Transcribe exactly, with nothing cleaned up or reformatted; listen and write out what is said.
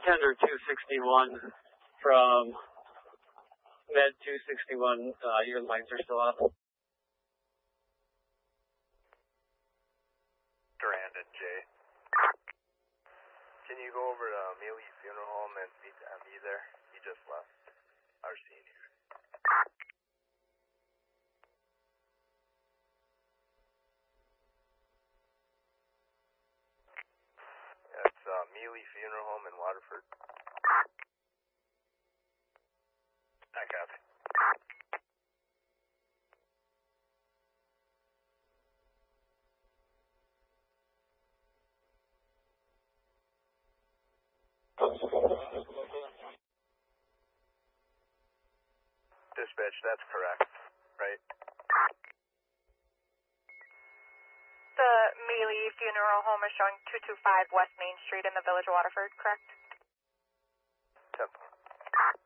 Tender two sixty-one from Med two sixty-one, uh, your lines are still up. Durand and Jay. Can you go over to Mealy Funeral Home and meet the M E there? He just left our scene here. It's uh, Mealy Funeral Home in Waterford. I copy. Dispatch, that's correct, right? The Mealy Funeral Home is showing two two five West Main Street in the Village of Waterford, correct?